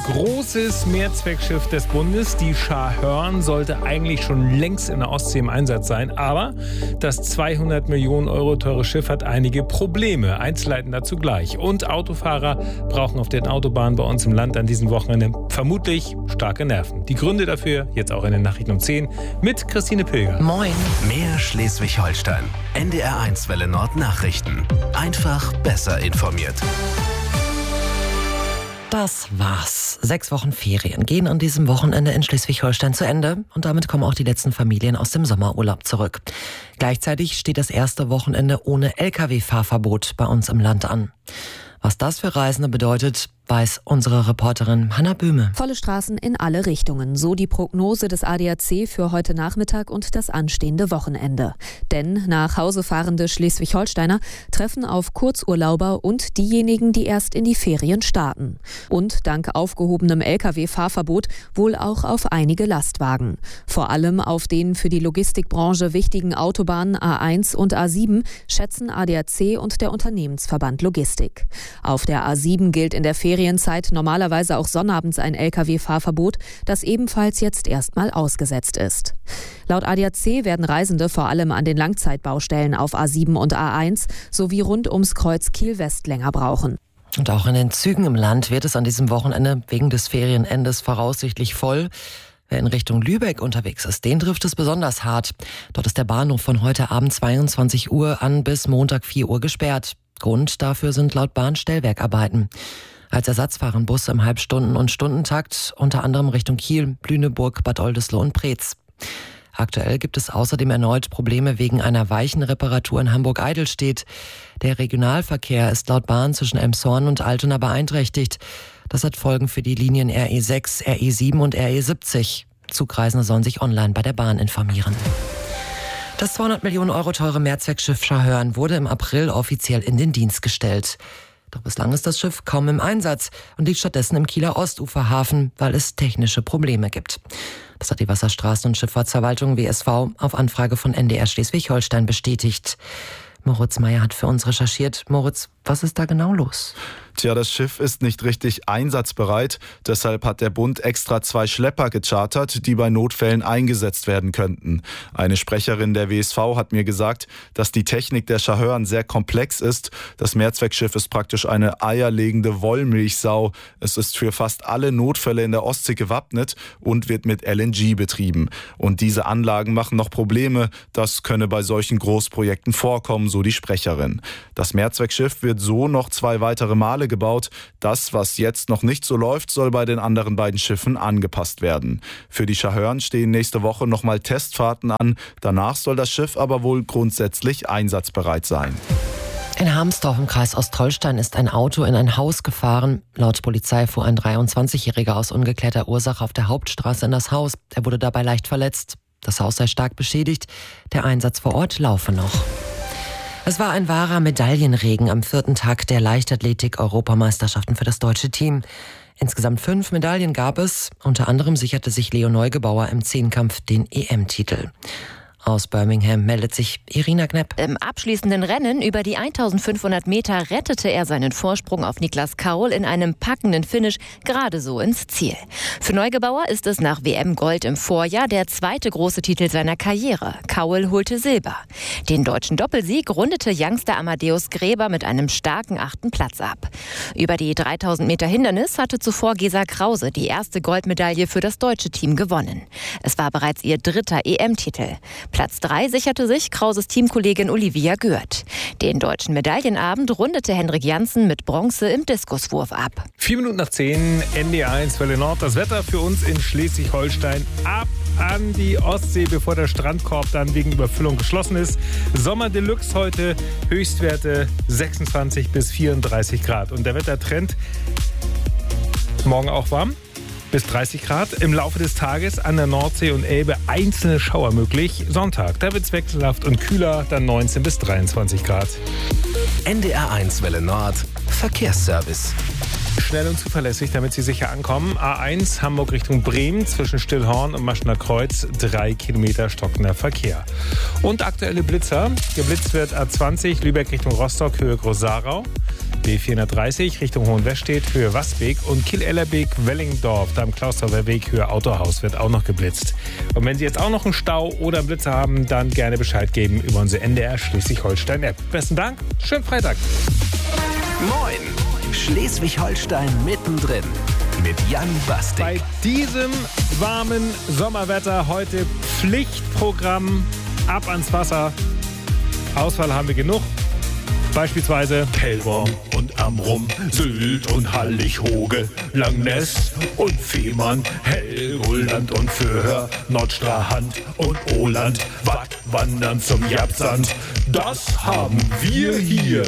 großes Mehrzweckschiff des Bundes, die Scharhörn, sollte eigentlich schon längst in der Ostsee im Einsatz sein. Aber das 200 Millionen Euro teure Schiff hat einige Probleme. Einzelheiten dazu gleich. Und Autofahrer brauchen auf den Autobahnen bei uns im Land an diesem Wochenende vermutlich starke Nerven. Die Gründe dafür jetzt auch in den Nachrichten um 10 mit Christine Pilger. Moin. Mehr Schleswig-Holstein. NDR1 Welle Nord Nachrichten. Einfach besser informiert. Das war's. 6 Wochen Ferien gehen an diesem Wochenende in Schleswig-Holstein zu Ende und damit kommen auch die letzten Familien aus dem Sommerurlaub zurück. Gleichzeitig steht das erste Wochenende ohne Lkw-Fahrverbot bei uns im Land an. Was das für Reisende bedeutet, weiß unsere Reporterin Hanna Böhme. Volle Straßen in alle Richtungen, so die Prognose des ADAC für heute Nachmittag und das anstehende Wochenende. Denn nach Hause fahrende Schleswig-Holsteiner treffen auf Kurzurlauber und diejenigen, die erst in die Ferien starten. Und dank aufgehobenem Lkw-Fahrverbot wohl auch auf einige Lastwagen. Vor allem auf den für die Logistikbranche wichtigen Autobahnen A1 und A7 schätzen ADAC und der Unternehmensverband Logistik. Auf der A7 gilt in der Ferienzeit normalerweise auch sonnabends ein Lkw-Fahrverbot, das ebenfalls jetzt erstmal ausgesetzt ist. Laut ADAC werden Reisende vor allem an den Langzeitbaustellen auf A7 und A1 sowie rund ums Kreuz Kiel-West länger brauchen. Und auch in den Zügen im Land wird es an diesem Wochenende wegen des Ferienendes voraussichtlich voll. Wer in Richtung Lübeck unterwegs ist, den trifft es besonders hart. Dort ist der Bahnhof von heute Abend 22 Uhr an bis Montag 4 Uhr gesperrt. Grund dafür sind laut Bahn Stellwerkarbeiten. Als Ersatz fahren Busse im Halbstunden- und Stundentakt, unter anderem Richtung Kiel, Lüneburg, Bad Oldesloe und Preetz. Aktuell gibt es außerdem erneut Probleme wegen einer Weichenreparatur in Hamburg-Eidelstedt. Der Regionalverkehr ist laut Bahn zwischen Elmshorn und Altona beeinträchtigt. Das hat Folgen für die Linien RE6, RE7 und RE70. Zugreisende sollen sich online bei der Bahn informieren. Das 200 Millionen Euro teure Mehrzweckschiff Scharhörn wurde im April offiziell in den Dienst gestellt. Doch bislang ist das Schiff kaum im Einsatz und liegt stattdessen im Kieler Ostuferhafen, weil es technische Probleme gibt. Das hat die Wasserstraßen- und Schifffahrtsverwaltung WSV auf Anfrage von NDR Schleswig-Holstein bestätigt. Moritz Meyer hat für uns recherchiert. Moritz, was ist da genau los? Tja, das Schiff ist nicht richtig einsatzbereit. Deshalb hat der Bund extra 2 Schlepper gechartert, die bei Notfällen eingesetzt werden könnten. Eine Sprecherin der WSV hat mir gesagt, dass die Technik der Scharhörn sehr komplex ist. Das Mehrzweckschiff ist praktisch eine eierlegende Wollmilchsau. Es ist für fast alle Notfälle in der Ostsee gewappnet und wird mit LNG betrieben. Und diese Anlagen machen noch Probleme. Das könne bei solchen Großprojekten vorkommen, so die Sprecherin. Das Mehrzweckschiff wird so noch 2 weitere Male gebaut. Das, was jetzt noch nicht so läuft, soll bei den anderen beiden Schiffen angepasst werden. Für die Scharhörn stehen nächste Woche nochmal Testfahrten an. Danach soll das Schiff aber wohl grundsätzlich einsatzbereit sein. In Harmsdorf im Kreis Ostholstein ist ein Auto in ein Haus gefahren. Laut Polizei fuhr ein 23-Jähriger aus ungeklärter Ursache auf der Hauptstraße in das Haus. Er wurde dabei leicht verletzt. Das Haus sei stark beschädigt. Der Einsatz vor Ort laufe noch. Es war ein wahrer Medaillenregen am 4. Tag der Leichtathletik-Europameisterschaften für das deutsche Team. Insgesamt 5 Medaillen gab es. Unter anderem sicherte sich Leo Neugebauer im Zehnkampf den EM-Titel. Aus Birmingham meldet sich Irina Knepp. Im abschließenden Rennen über die 1500 Meter rettete er seinen Vorsprung auf Niklas Kaul in einem packenden Finish gerade so ins Ziel. Für Neugebauer ist es nach WM-Gold im Vorjahr der 2. große Titel seiner Karriere. Kaul holte Silber. Den deutschen Doppelsieg rundete Youngster Amadeus Gräber mit einem starken 8. Platz ab. Über die 3000 Meter Hindernis hatte zuvor Gesa Krause die erste Goldmedaille für das deutsche Team gewonnen. Es war bereits ihr 3. EM-Titel. Platz 3 sicherte sich Krauses Teamkollegin Olivia Gürt. Den deutschen Medaillenabend rundete Henrik Janssen mit Bronze im Diskuswurf ab. 4 Minuten nach 10, NDR1 Welle Nord. Das Wetter für uns in Schleswig-Holstein ab an die Ostsee, bevor der Strandkorb dann wegen Überfüllung geschlossen ist. Sommer Deluxe heute, Höchstwerte 26 bis 34 Grad. Und der Wettertrend morgen auch warm. Bis 30 Grad. Im Laufe des Tages an der Nordsee und Elbe einzelne Schauer möglich. Sonntag, da wird es wechselhaft und kühler, dann 19 bis 23 Grad. NDR1 Welle Nord, Verkehrsservice. Schnell und zuverlässig, damit Sie sicher ankommen. A1 Hamburg Richtung Bremen zwischen Stillhorn und Maschener Kreuz 3 Kilometer stockender Verkehr. Und aktuelle Blitzer. Geblitzt wird A20 Lübeck Richtung Rostock, Höhe Groß-Sarau. B430 Richtung Hohenwestedt, Höhe Wasbeek und Kiel-Ellerbeek-Wellingdorf. Da am Klausthauser Weg, Höhe Autohaus, wird auch noch geblitzt. Und wenn Sie jetzt auch noch einen Stau oder einen Blitzer haben, dann gerne Bescheid geben über unsere NDR Schleswig-Holstein-App. Besten Dank, schönen Freitag. Moin, Schleswig-Holstein mittendrin mit Jan Bastik. Bei diesem warmen Sommerwetter heute Pflichtprogramm ab ans Wasser. Auswahl haben wir genug. Beispielsweise Pellworm und Amrum, Sylt und Hallig-Hoge, Langness und Fehmarn, Helgoland und Föhr, Nordstrahand und Oland, Wattwandern zum Japsand. Das haben wir hier.